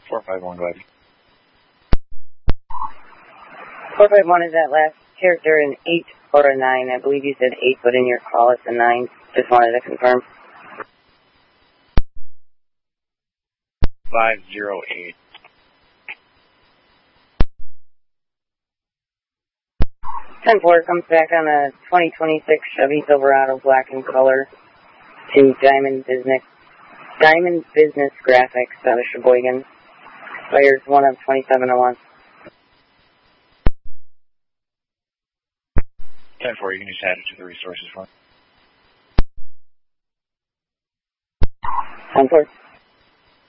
451, go ahead. 451 is that last character an 8 or a 9? I believe you said 8, but in your call it's a 9. Just wanted to confirm. 508. 10-4 comes back on a 2026 Chevy Silverado black in color to Diamond Business Graphics out of Sheboygan. Expires 1 of 2701. 10-4, you can just add it to the resources form. 10-4.